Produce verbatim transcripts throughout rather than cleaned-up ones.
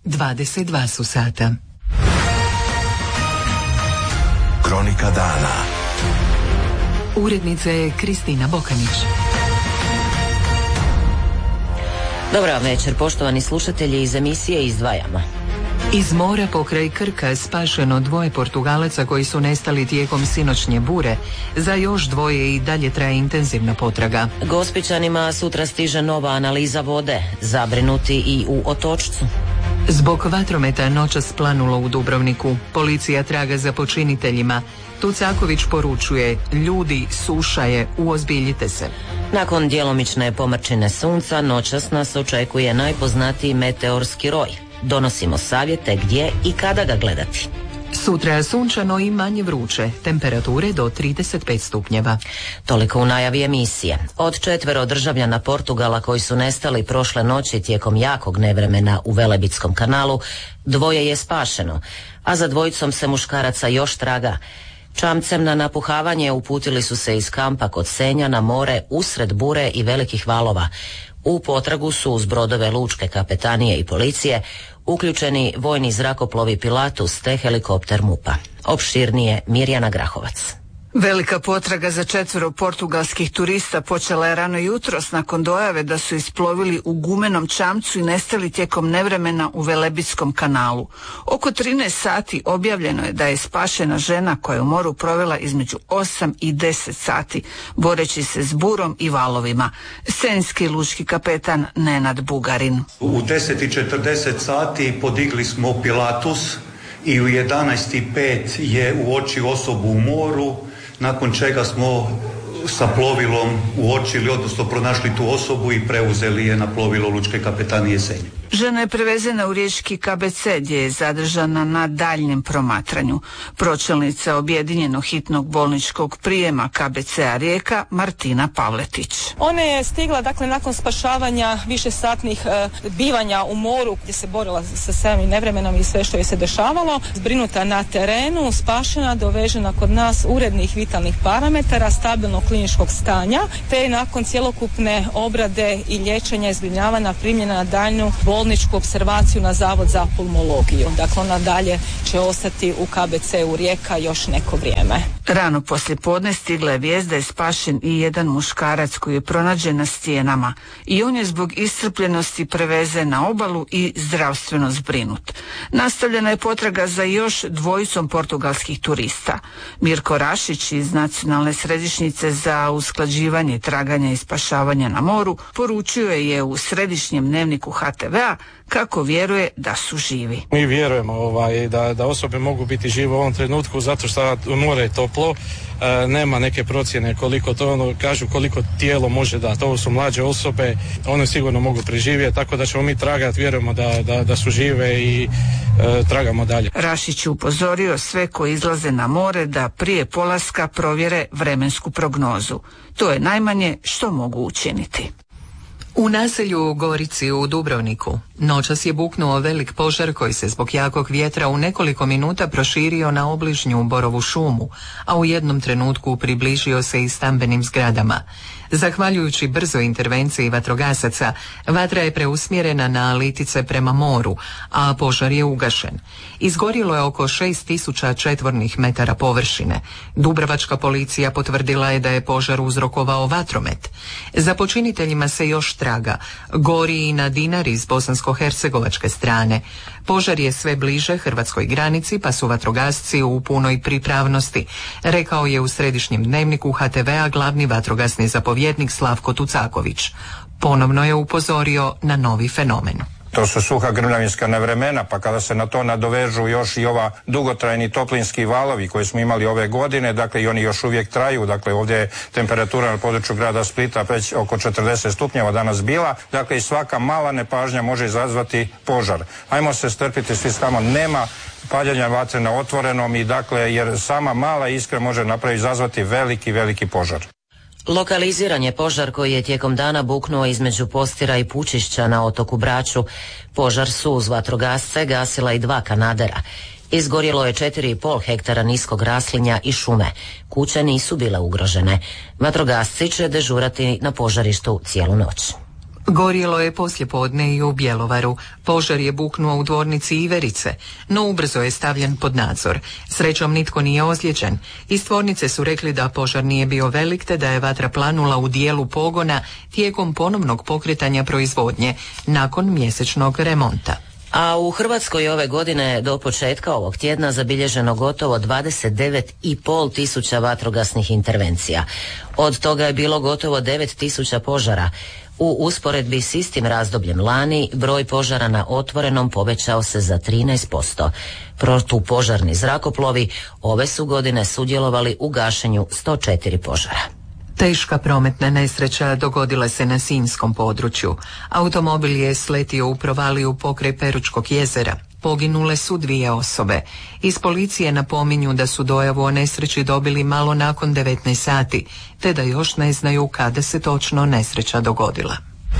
dvadeset dva su sata. Kronika dana. Urednica je Kristina Bokanić. Dobar večer, poštovani slušatelji, iz emisije Izdvajamo. Iz mora pokraj Krka spašeno dvoje Portugalaca koji su nestali tijekom sinoćnje bure. Za još dvoje i dalje traje intenzivna potraga. Gospićanima sutra stiže nova analiza vode, zabrinuti i u Otočcu. Zbog vatrometa noćas planulo u Dubrovniku. Policija traga za počiniteljima. Tucaković poručuje: ljudi, suša je, uozbiljite se. Nakon djelomične pomrčine sunca, noćas nas očekuje najpoznatiji meteorski roj. Donosimo savjete gdje i kada ga gledati. Sutra je sunčano i manje vruće, temperature do trideset pet stupnjeva. Toliko u najavi emisije. Od četvero državljana Portugala koji su nestali prošle noći tijekom jakog nevremena u Velebitskom kanalu, dvoje je spašeno, a za dvojicom se muškaraca još traga. Čamcem na napuhavanje uputili su se iz kampa kod Senja na more usred bure i velikih valova. U potragu su uz brodove lučke kapetanije i policije uključeni vojni zrakoplovi Pilatus te helikopter MUP-a. Opširnije Mirjana Grahovac. Velika potraga za četvero portugalskih turista počela je rano jutros nakon dojave da su isplovili u gumenom čamcu i nestali tijekom nevremena u Velebitskom kanalu. Oko trinaest sati objavljeno je da je spašena žena koja je u moru provela između osam i deset sati, boreći se s burom i valovima. Senjski lučki kapetan Nenad Bugarin. U deset i četrdeset sati podigli smo Pilatus i u jedanaest i pet je uočio osobu u moru, nakon čega smo sa plovilom uočili, odnosno pronašli tu osobu i preuzeli je na plovilo lučke kapetanije Senj. Žena je prevezena u riječki K B C gdje je zadržana na daljnjem promatranju. Pročelnica objedinjenog hitnog bolničkog prijema K B C-a Rijeka Martina Pavletić. Ona je stigla dakle nakon spašavanja višesatnih e, bivanja u moru gdje se borila sa samim nevremenom i sve što je se dešavalo, zbrinuta na terenu, spašena, dovežena kod nas urednih vitalnih parametara, stabilnog kliničkog stanja, te je nakon cjelokupne obrade i liječenja i zbrinjavanja primljena na daljnju bolničku observaciju na Zavod za pulmologiju. Dakle, ona dalje će ostati u K B C-u Rijeka još neko vrijeme. Rano poslije podne stigla je vijest da je spašen i jedan muškarac koji je pronađen na stijenama i on je zbog iscrpljenosti prevezen na obalu i zdravstveno zbrinut. Nastavljena je potraga za još dvojicom portugalskih turista. Mirko Rašić iz Nacionalne središnjice za usklađivanje traganja i spašavanja na moru poručio je u središnjem dnevniku H T V-a kako vjeruje da su živi. Mi vjerujemo ovaj, da, da osobe mogu biti žive u ovom trenutku zato što more je toplo, e, nema neke procjene koliko to ono, kažu koliko tijelo može dati. Ovo su mlađe osobe, one sigurno mogu preživjeti, tako da ćemo mi tragati, vjerujemo da, da, da su žive i e, tragamo dalje. Rašić je upozorio sve koji izlaze na more da prije polaska provjere vremensku prognozu. To je najmanje što mogu učiniti. U naselju u Gorici u Dubrovniku noćas je buknuo velik požar koji se zbog jakog vjetra u nekoliko minuta proširio na obližnju borovu šumu, a u jednom trenutku približio se i stambenim zgradama. Zahvaljujući brzoj intervenciji vatrogasaca, vatra je preusmjerena na litice prema moru, a požar je ugašen. Izgorilo je oko šest tisuća četvornih metara površine. Dubrovačka policija potvrdila je da je požar uzrokovao vatromet. Za počiniteljima se još traga. Gori i na Dinari s bosansko-hercegovačke strane. Požar je sve bliže hrvatskoj granici, pa su vatrogasci u punoj pripravnosti, rekao je u središnjem dnevniku H T V-a glavni vatrogasni zapovjednik Slavko Tucaković. Ponovno je upozorio na novi fenomen. To su suha grmljavinska nevremena, pa kada se na to nadovežu još i ova dugotrajni toplinski valovi koje smo imali ove godine, dakle i oni još uvijek traju, dakle ovdje je temperatura na području grada Splita već oko četrdeset stupnjeva danas bila, dakle i svaka mala nepažnja može izazvati požar. Ajmo se strpiti svi tamo, nema paljenja vatre na otvorenom i dakle jer sama mala iskra može napraviti izazvati veliki, veliki požar. Lokaliziran je požar koji je tijekom dana buknuo između Postira i Pučišća na otoku Braču. Požar su uz vatrogasce gasila i dva kanadera. Izgorjelo je četiri i pol hektara niskog raslinja i šume. Kuće nisu bile ugrožene. Vatrogasci će dežurati na požarištu cijelu noć. Gorjelo je poslijepodne i u Bjelovaru. Požar je buknuo u dvornici Iverice, no ubrzo je stavljen pod nadzor. Srećom nitko nije ozlijeđen. Iz tvornice su rekli da požar nije bio velik te da je vatra planula u dijelu pogona tijekom ponovnog pokretanja proizvodnje nakon mjesečnog remonta. A u Hrvatskoj ove godine do početka ovog tjedna zabilježeno gotovo dvadeset devet i pol tisuća vatrogasnih intervencija. Od toga je bilo gotovo devet tisuća požara. U usporedbi s istim razdobljem lani broj požara na otvorenom povećao se za trinaest posto. Protupožarni zrakoplovi ove su godine sudjelovali u gašenju sto četiri požara. Teška prometna nesreća dogodila se na sinjskom području. Automobil je sletio u provaliju pokraj Peručkog jezera. Poginule su dvije osobe. Iz policije napominju da su dojavu o nesreći dobili malo nakon devetnaest sati, te da još ne znaju kada se točno nesreća dogodila.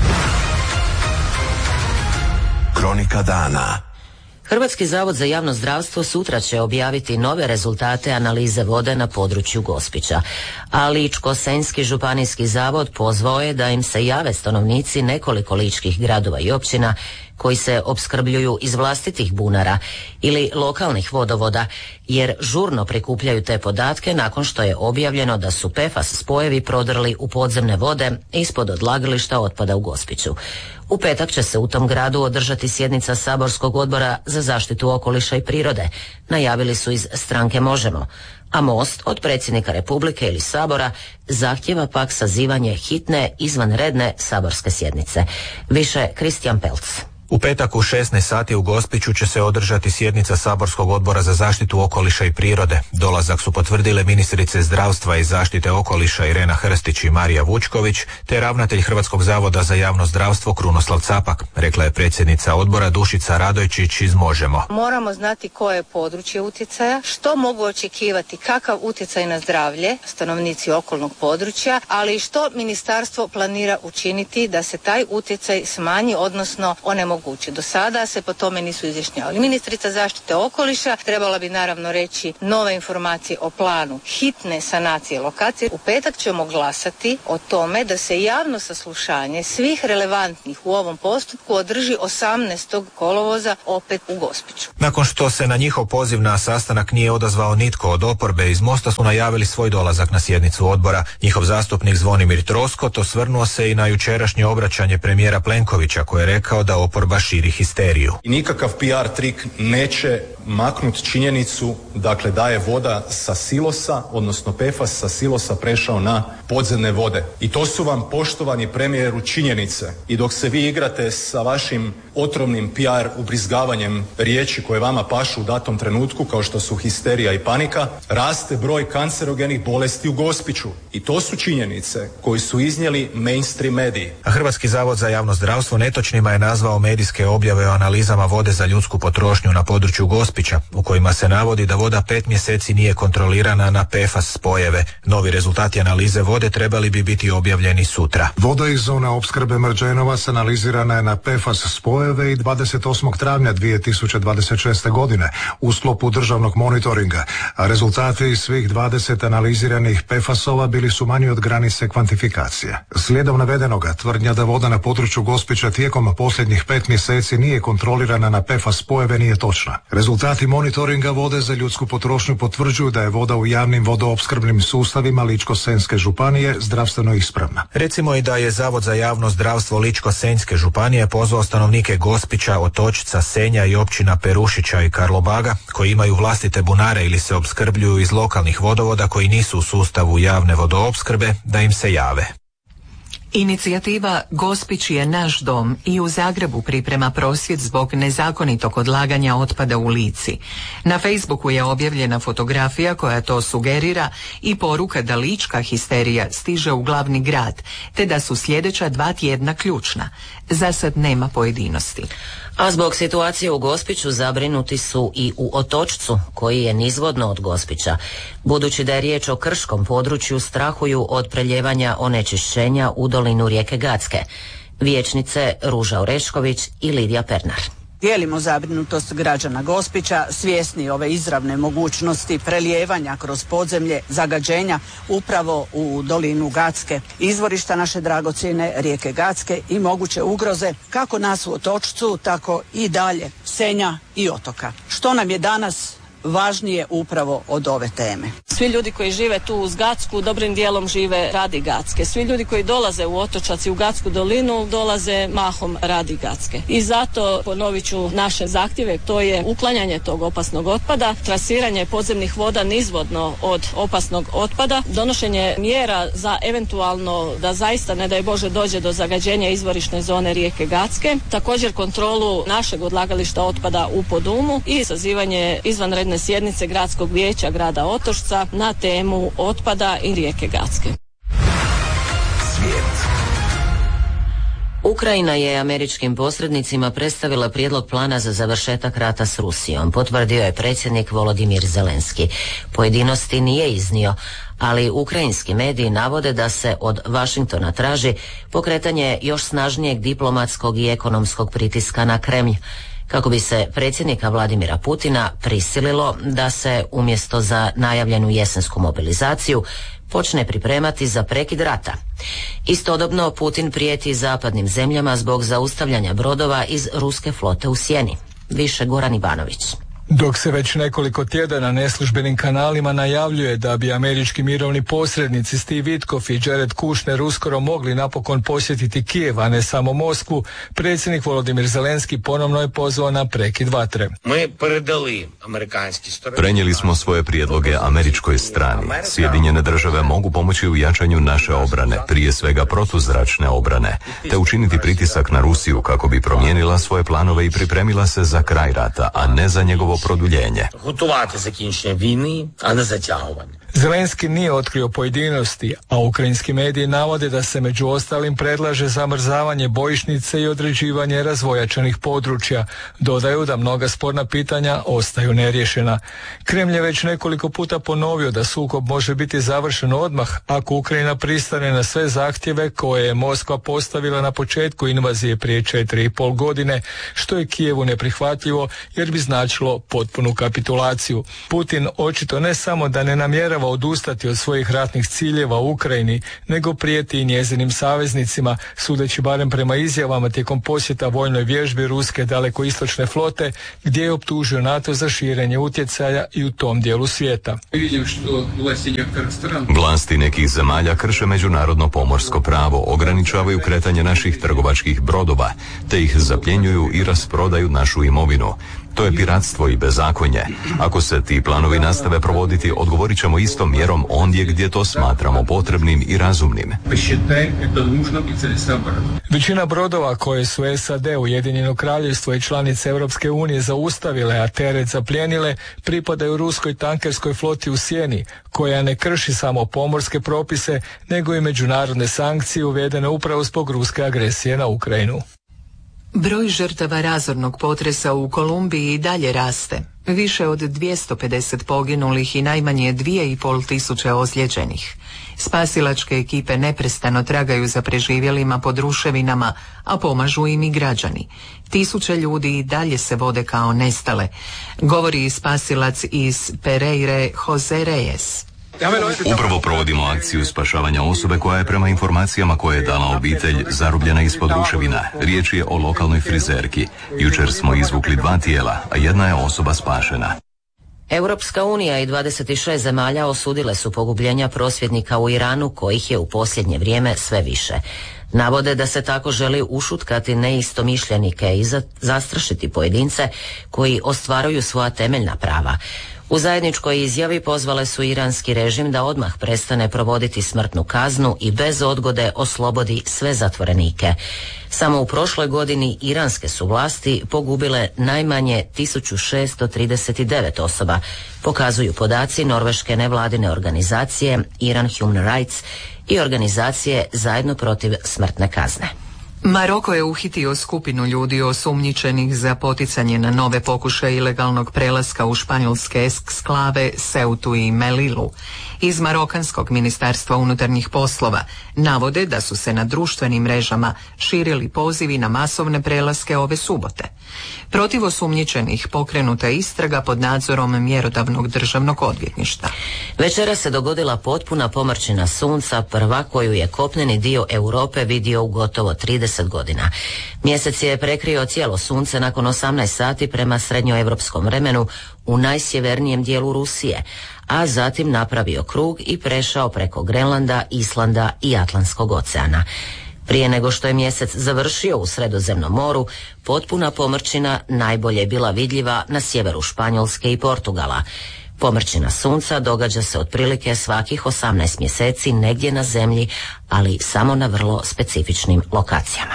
Kronika dana. Hrvatski zavod za javno zdravstvo sutra će objaviti nove rezultate analize vode na području Gospića, a Ličko-senjski županijski zavod pozvao je da im se jave stanovnici nekoliko ličkih gradova i općina koji se opskrbljuju iz vlastitih bunara ili lokalnih vodovoda, jer žurno prikupljaju te podatke nakon što je objavljeno da su P F A S spojevi prodrli u podzemne vode ispod odlagališta otpada u Gospiću. U petak će se u tom gradu održati sjednica saborskog odbora za zaštitu okoliša i prirode, najavili su iz stranke Možemo, a Most od predsjednika Republike ili Sabora zahtjeva pak sazivanje hitne izvanredne saborske sjednice. Više Kristijan Pelc. U petak u šesnaest sati u Gospiću će se održati sjednica saborskog odbora za zaštitu okoliša i prirode. Dolazak su potvrdile ministrice zdravstva i zaštite okoliša Irena Hrstić i Marija Vučković, te ravnatelj Hrvatskog zavoda za javno zdravstvo Krunoslav Capak, rekla je predsjednica odbora Dušica Radojčić iz Možemo. Moramo znati koje je područje utjecaja, što mogu očekivati, kakav utjecaj na zdravlje stanovnici okolnog područja, ali i što ministarstvo planira učiniti da se taj utjecaj smanji, odnosno onemogući. Do sada se po tome nisu izjašnjavali. Ministrica zaštite okoliša trebala bi naravno reći nove informacije o planu hitne sanacije lokacije. U petak ćemo glasati o tome da se javno saslušanje svih relevantnih u ovom postupku održi osamnaestog kolovoza opet u Gospiću. Nakon što se na njihov poziv na sastanak nije odazvao nitko od oporbe, iz Mosta su najavili svoj dolazak na sjednicu odbora. Njihov zastupnik Zvonimir Troskot osvrnuo se i na jučerašnje obraćanje premijera Plenkovića koji je rekao da oporba širi histeriju. I nikakav P R trik neće maknut činjenicu, dakle da je voda sa silosa, odnosno P F A S sa silosa prešao na podzemne vode. I to su vam, poštovani premijeru, činjenice. I dok se vi igrate sa vašim otrovnim P R ubrizgavanjem riječi koje vama pašu u datom trenutku, kao što su histerija i panika, raste broj kancerogenih bolesti u Gospiću. I to su činjenice koji su iznijeli mainstream mediji. A Hrvatski zavod za javno zdravstvo netočnima je nazvao medijske objave o analizama vode za ljudsku potrošnju na području Gospića, u kojima se navodi da voda pet mjeseci nije kontrolirana na P F A S spojeve. Novi rezultati analize vode trebali bi biti objavljeni sutra. Voda iz zone opskrbe Mrđenovac analizirana je na P F A S spojeve i dvadeset osmog travnja dvije tisuće dvadeset šeste. godine u sklopu državnog monitoringa, a rezultati iz svih dvadeset analiziranih P F A S-ova bili su manji od granice kvantifikacije. Slijedom navedenoga, tvrdnja da voda na području Gospića tijekom posljednjih pet mjeseci nije kontrolirana na P F A S spojeve nije točna. Rezultati monitoringa vode za ljudsku potrošnju potvrđuju da je voda u javnim vodoopskrbnim sustavima Ličko-senjske županije zdravstveno ispravna. Recimo i da je Zavod za javno zdravstvo Ličko-senjske županije pozvao stanovnike Gospića, Otočca, Senja i općina Perušića i Karlobaga, koji imaju vlastite bunare ili se opskrbljuju iz lokalnih vodovoda koji nisu u sustavu javne vodoopskrbe, da im se jave. Inicijativa Gospić je naš dom i u Zagrebu priprema prosvjed zbog nezakonitog odlaganja otpada u Lici. Na Facebooku je objavljena fotografija koja to sugerira i poruka da lička histerija stiže u glavni grad, te da su sljedeća dva tjedna ključna. Za sad nema pojedinosti. A zbog situacije u Gospiću zabrinuti su i u Otočcu, koji je nizvodno od Gospića. Budući da je riječ o krškom području, strahuju od preljevanja onečišćenja u dolinu rijeke Gacke. Vijećnice Ruža Orešković i Lidija Pernar. Dijelimo zabrinutost građana Gospića, svjesni ove izravne mogućnosti prelijevanja kroz podzemlje zagađenja upravo u dolinu Gacke, izvorišta naše dragocjene rijeke Gacke i moguće ugroze kako nas u Otočcu, tako i dalje Senja i otoka. Što nam je danas važnije upravo od ove teme? Svi ljudi koji žive tu uz Gacku dobrim dijelom žive radi Gacke. Svi ljudi koji dolaze u Otočac i u Gacku dolinu dolaze mahom radi Gacke. I zato ponovit ću naše zahtjeve, to je uklanjanje tog opasnog otpada, trasiranje podzemnih voda nizvodno od opasnog otpada, donošenje mjera za eventualno da zaista ne daj Bože dođe do zagađenja izvorišne zone rijeke Gacke, također kontrolu našeg odlagališta otpada u Podumu i sazivanje izvanredne sjednice Gradskog vijeća grada Otočca na temu otpada i rijeke Gacke. Svijet. Ukrajina je američkim posrednicima predstavila prijedlog plana za završetak rata s Rusijom, potvrdio je predsjednik Volodimir Zelenski. Pojedinosti nije iznio, ali ukrajinski mediji navode da se od Washingtona traži pokretanje još snažnijeg diplomatskog i ekonomskog pritiska na Kremlj, kako bi se predsjednika Vladimira Putina prisililo da se umjesto za najavljenu jesensku mobilizaciju počne pripremati za prekid rata. Istodobno Putin prijeti zapadnim zemljama zbog zaustavljanja brodova iz ruske flote u Sjeni. Više Goran Ivanović. Dok se već nekoliko tjedana neslužbenim kanalima najavljuje da bi američki mirovni posrednici Steve Witkoff i Jared Kushner uskoro mogli napokon posjetiti Kijev, a ne samo Moskvu, predsjednik Volodimir Zelenski ponovno je pozvao na prekid vatre. Prenijeli smo svoje prijedloge američkoj strani. Sjedinjene države mogu pomoći u jačanju naše obrane, prije svega protuzračne obrane, te učiniti pritisak na Rusiju kako bi promijenila svoje planove i pripremila se za kraj rata, a ne za njegovo produljenje. Zelenski nije otkrio pojedinosti, a ukrajinski mediji navode da se među ostalim predlaže zamrzavanje bojišnice i određivanje razvojačanih područja. Dodaju da mnoga sporna pitanja ostaju neriješena. Kremlj je već nekoliko puta ponovio da sukob može biti završen odmah ako Ukrajina pristane na sve zahtjeve koje je Moskva postavila na početku invazije prije četiri i pol godine, što je Kijevu neprihvatljivo jer bi značilo potpunu kapitulaciju. Putin očito ne samo da ne namjerava odustati od svojih ratnih ciljeva u Ukrajini, nego prijeti i njezinim saveznicima, sudeći barem prema izjavama tijekom posjeta vojnoj vježbi ruske dalekoistočne flote, gdje je optužio NATO za širenje utjecaja i u tom dijelu svijeta. Vlasti nekih zemalja krše međunarodno pomorsko pravo, ograničavaju kretanje naših trgovačkih brodova, te ih zapljenjuju i rasprodaju našu imovinu. To je piratstvo i bezakonje. Ako se ti planovi nastave provoditi, odgovorit ćemo istom mjerom ondje gdje to smatramo potrebnim i razumnim. Većina brodova koje su S A D, Ujedinjeno kraljevstvo i članice Europske unije zaustavile, a teret zaplijenile, pripadaju ruskoj tankerskoj floti u Sjeni, koja ne krši samo pomorske propise, nego i međunarodne sankcije uvedene upravo zbog ruske agresije na Ukrajinu. Broj žrtava razornog potresa u Kolumbiji i dalje raste. Više od dvjesto pedeset poginulih i najmanje dvije i pol tisuće ozlijeđenih. Spasilačke ekipe neprestano tragaju za preživjelima pod ruševinama, a pomažu im i građani. Tisuće ljudi i dalje se vode kao nestale, govori spasilac iz Pereire Jose Reyes. Upravo provodimo akciju spašavanja osobe koja je prema informacijama koje je dala obitelj zarobljena ispod ruševina. Riječ je o lokalnoj frizerki. Jučer smo izvukli dva tijela, a jedna je osoba spašena. Europska unija i dvadeset šest zemalja osudile su pogubljenja prosvjednika u Iranu, kojih je u posljednje vrijeme sve više. Navode da se tako želi ušutkati neistomišljenike i zastrašiti pojedince koji ostvaruju svoja temeljna prava. U zajedničkoj izjavi pozvale su iranski režim da odmah prestane provoditi smrtnu kaznu i bez odgode oslobodi sve zatvorenike. Samo u prošloj godini iranske su vlasti pogubile najmanje tisuću šesto trideset devet osoba, pokazuju podaci norveške nevladine organizacije Iran Human Rights i organizacije Zajedno protiv smrtne kazne. Maroko je uhitio skupinu ljudi osumnjičenih za poticanje na nove pokušaje ilegalnog prelaska u španjolske eksklave Ceutu i Melilu. Iz Marokanskog ministarstva unutarnjih poslova navode da su se na društvenim mrežama širili pozivi na masovne prelaske ove subote. Protiv osumnjičenih pokrenuta je istraga pod nadzorom mjerodavnog državnog odvjetništva. Večera se dogodila potpuna pomrčina sunca, prva koju je kopneni dio Europe vidio u gotovo trideset godina. Mjesec je prekrio cijelo sunce nakon osamnaest sati prema srednjoevropskom vremenu u najsjevernijem dijelu Rusije, a zatim napravio krug i prešao preko Grenlanda, Islanda i Atlantskog oceana. Prije nego što je mjesec završio u Sredozemnom moru, potpuna pomrčina najbolje je bila vidljiva na sjeveru Španjolske i Portugala. Pomrčina sunca događa se otprilike svakih osamnaest mjeseci negdje na zemlji, ali samo na vrlo specifičnim lokacijama.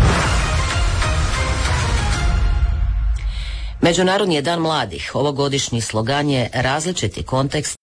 Međunarodni je dan mladih. Ovogodišnji slogan je različiti kontekst.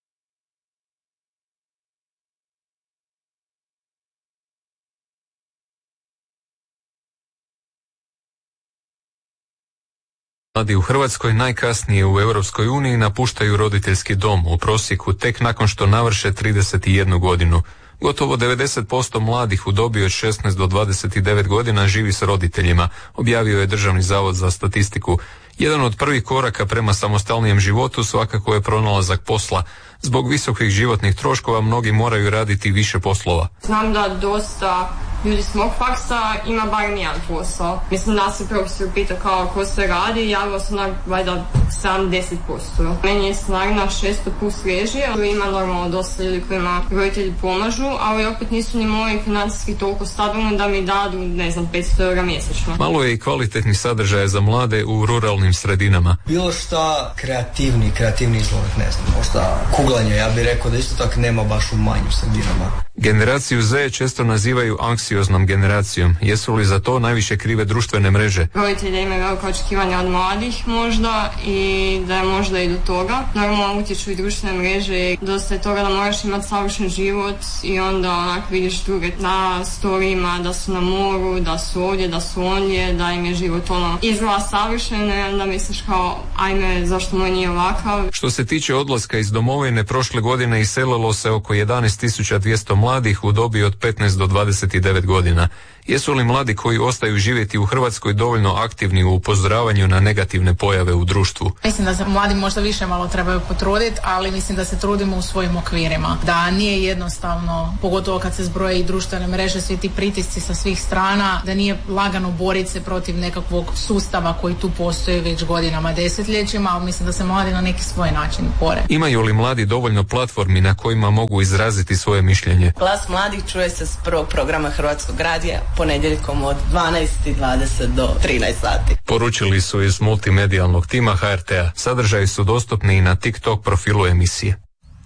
Mladi u Hrvatskoj najkasnije u Europskoj uniji napuštaju roditeljski dom u prosjeku tek nakon što navrše trideset jednu godinu. Gotovo devedeset posto mladih u dobi od šesnaest do dvadeset devet godina živi s roditeljima, objavio je Državni zavod za statistiku. Jedan od prvih koraka prema samostalnijem životu svakako je pronalazak posla. Zbog visokih životnih troškova mnogi moraju raditi više poslova. Znam da dosta ljudi s mog faksa ima barem jedan posao. Mislim da se profesor pita kao ko se radi, javilo se onak valjda sedam do deset posto. Meni je snagna šesto plus režija, ima normalno dosta ljudi kojima roditelji pomažu, ali opet nisu ni moji financijski toliko stabilni da mi dadu, ne znam, petsto eura mjesečno. Malo je i kvalitetnih sadržaja za mlade u ruralnim sredinama. Bilo šta kreativni, kreativni izložak, ne znam, možda kuglanje, ja bih rekao da isto tako nema baš u manjim sredinama. Generaciju Z često nazivaju anksioznom generacijom. Jesu li za to najviše krive društvene mreže? Roditelji imaju velika očekivanja od mladih možda i da je možda i do toga. Normalno utječu i društvene mreže. Dosta je toga da moraš imati savršen život i onda onak vidiš druge na storijima da su na moru, da su ovdje, da su ondje, da im je život ono izgleda savršeno i onda misliš kao ajme zašto moj nije ovakav. Što se tiče odlaska iz domovine, prošle godine iselilo se oko jedanaest tisuća dvjesto mladih u dobi od petnaest do dvadeset devet godina. Jesu li mladi koji ostaju živjeti u Hrvatskoj dovoljno aktivni u upozoravanju na negativne pojave u društvu? Mislim da se mladi možda više malo trebaju potruditi, ali mislim da se trudimo u svojim okvirima. Da nije jednostavno, pogotovo kad se zbroje i društvene mreže, svi ti pritisci sa svih strana, da nije lagano boriti se protiv nekakvog sustava koji tu postoji već godinama, desetljećima, ali mislim da se mladi na neki svoj način bore. Imaju li mladi dovoljno platformi na kojima mogu izraziti svoje mišljenje? Glas mladih čuje se s prvog programa Hrvatskog radija ponedjeljkom od dvanaest i dvadeset do trinaest sati. Poručili su iz multimedijalnog tima H R T-a. Sadržaji su dostupni i na TikTok profilu emisije.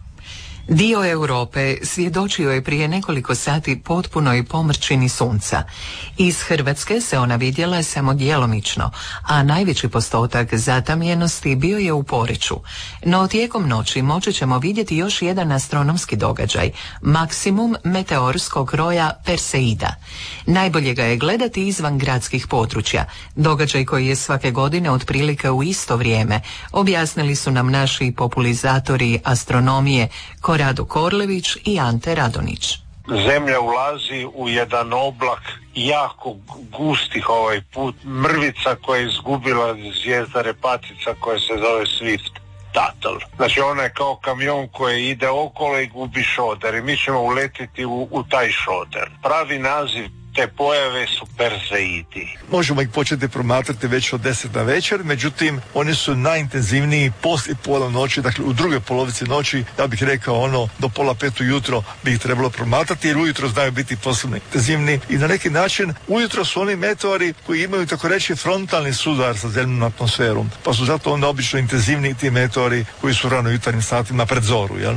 Dio Europe svjedočio je prije nekoliko sati potpunoj pomrčini sunca. Iz Hrvatske se ona vidjela samo djelomično, a najveći postotak zatamljenosti bio je u Poreču. No tijekom noći moći ćemo vidjeti još jedan astronomski događaj, maksimum meteorskog roja Perseida. Najbolje ga je gledati izvan gradskih područja, događaj koji je svake godine otprilike u isto vrijeme, objasnili su nam naši populizatori astronomije Rado Korlević i Ante Radonić. Zemlja ulazi u jedan oblak jako gustih ovaj put mrvica koja je izgubila zvijezda repatica koja se zove Swift Tuttle. Znači ona je kao kamion koji ide okolo i gubi šoder i mi ćemo uletiti u, u taj šoder. Pravi naziv te pojave su Perseidi. Možemo ih početi promatrati već od deset na večer, međutim oni su najintenzivniji poslije pola noći, dakle u drugoj polovici noći, ja bih rekao ono do pola pet ujutro bi ih trebalo promatrati jer ujutro znaju biti posebno intenzivni i na neki način ujutro su oni meteori koji imaju tako reći frontalni sudar sa zemljenom atmosferom, pa su zato onda obično intenzivni ti meteori koji su rano jutarnjim satima pred zoru, jel?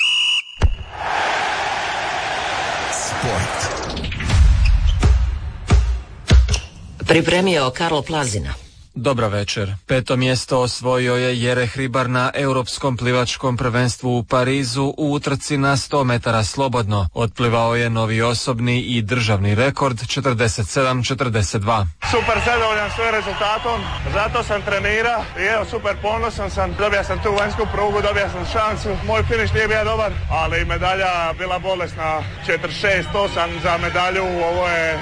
Sport. Pripremio Karlo Plazina. Dobra večer. Peto mjesto osvojio je Jere Hribar na Europskom plivačkom prvenstvu u Parizu u utrci na sto metara slobodno. Otplivao je novi osobni i državni rekord četrdeset sedam četrdeset dva. Super zadovoljan svojim rezultatom, zato sam trenirao i evo super ponosan sam. Dobio sam tu vanjsku prugu, dobio sam šansu. Moj finiš nije bio dobar, ali medalja bila bolesna. četrdeset šest osam za medalju, ovo je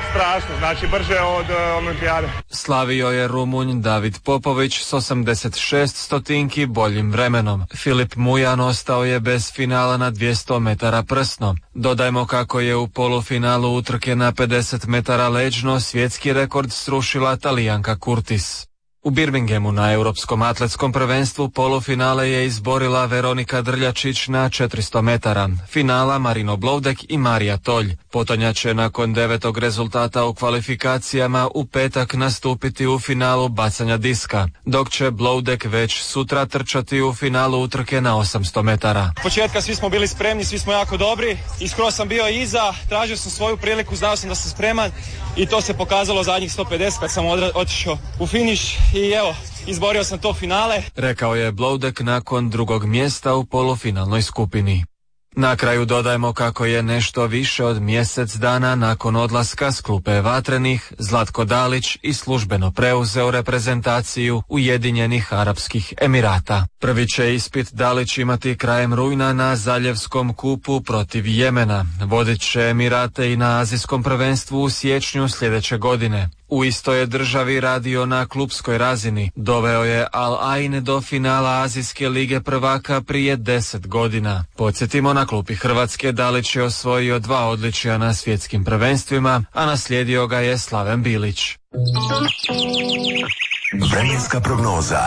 strašno, znači brže od uh, olimpijade. Slavio je Rumunj David Popović s osamdeset šest stotinki boljim vremenom. Filip Mujan ostao je bez finala na dvjesto metara prsno. Dodajmo kako je u polufinalu utrke na pedeset metara leđno svjetski rekord srušila Talijanka Curtis. U Birminghamu na Europskom atletskom prvenstvu polufinale je izborila Veronika Drljačić na četiristo metara, finala Marino Bloudek i Marija Tolj. Potonja će nakon devetog rezultata u kvalifikacijama u petak nastupiti u finalu bacanja diska, dok će Bloudek već sutra trčati u finalu utrke na osamsto metara. Od početka svi smo bili spremni, svi smo jako dobri i skoro sam bio iza, tražio sam svoju priliku, znao sam da sam spreman i to se pokazalo zadnjih sto pedeset kad sam odra- otišao u finiš. I evo, izborio sam to finale. Rekao je Bloudek nakon drugog mjesta u polufinalnoj skupini. Na kraju dodajemo kako je nešto više od mjesec dana nakon odlaska s klupe Vatrenih, Zlatko Dalić i službeno preuzeo reprezentaciju Ujedinjenih Arapskih Emirata. Prvi će ispit Dalić imati krajem rujna na Zaljevskom kupu protiv Jemena. Vodit će Emirate i na azijskom prvenstvu u siječnju sljedeće godine. U istoj je državi radio na klupskoj razini. Doveo je Al Ain do finala Azijske lige prvaka prije deset godina. Podsjetimo, na klupi Hrvatske Dalić je osvojio dva odličja na svjetskim prvenstvima, a naslijedio ga je Slaven Bilić. Vremenska prognoza.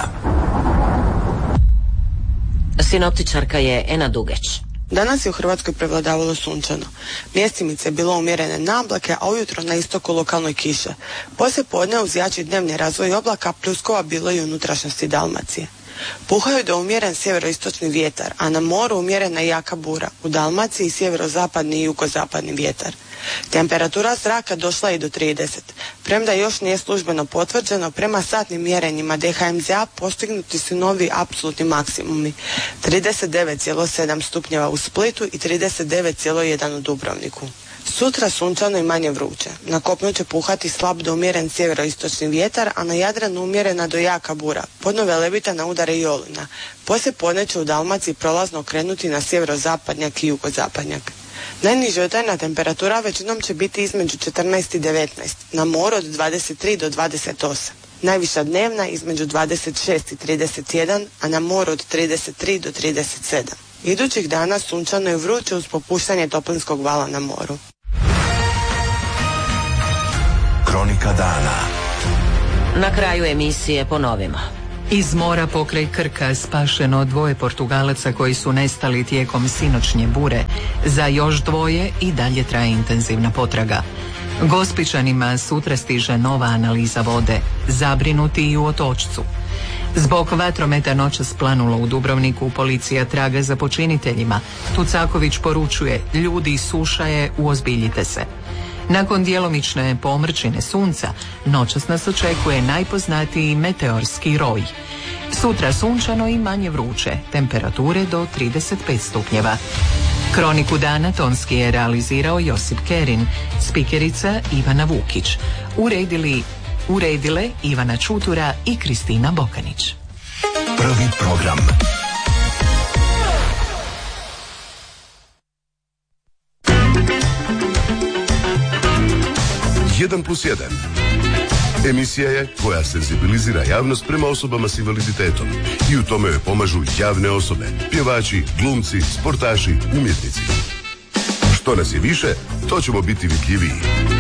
Sinoptičarka je Ena Dugeć. Danas je u Hrvatskoj prevladavalo sunčano. Mjestimice je bilo umjerene nablake, a ujutro na istoku lokalnoj kiše. Poslije podne uz jači dnevni razvoj oblaka pljuskova bilo i u unutrašnjosti Dalmacije. Puhaju do umjeren sjeveroistočni vjetar, a na moru umjerena i jaka bura. U Dalmaciji sjeverozapadni i jugozapadni vjetar. Temperatura zraka došla je do trideset. Premda još nije službeno potvrđeno, prema satnim mjerenjima D H M Z A postignuti su novi apsolutni maksimumi. trideset devet zarez sedam stupnjeva u Splitu i trideset devet zarez jedan u Dubrovniku. Sutra sunčano i manje vruće. Na kopnu će puhati slab do umjeren sjeveroistočni vjetar, a na Jadranu umjerena do jaka bura. Podno Velebita na udare i olujna. Poslije podne će u Dalmaciji prolazno okrenuti na sjeverozapadnjak i jugozapadnjak. Najniža jutarnja temperatura većinom će biti između četrnaest i devetnaest, na moru od dvadeset tri do dvadeset osam. Najviša dnevna između dvadeset šest i trideset jedan, a na moru od trideset tri do trideset sedam. Idućih dana sunčano i vruće uz popuštanje toplinskog vala na moru. Kronika dana. Na kraju emisije ponovimo. Iz mora pokraj Krka spašeno dvoje Portugalaca koji su nestali tijekom sinoćnje bure. Za još dvoje i dalje traje intenzivna potraga. Gospićanima sutra stiže nova analiza vode, zabrinuti i u Otočcu. Zbog vatrometa noćas planulo u Dubrovniku, policija traga za počiniteljima. Tucaković poručuje, ljudi, suša je, uozbiljite se. Nakon djelomične pomrčine sunca, noćas nas očekuje najpoznatiji meteorski roj. Sutra sunčano i manje vruće, temperature do trideset pet stupnjeva. Kroniku dana tonski je realizirao Josip Kerin, spikerica Ivana Vukić. Uredili, uredile Ivana Čutura i Kristina Bokanić. Prvi program. jedan plus jedan. Emisija je koja senzibilizira javnost prema osobama s invaliditetom i u tome joj pomažu javne osobe, pjevači, glumci, sportaši, umjetnici. Što nas je više, to ćemo biti vidljiviji.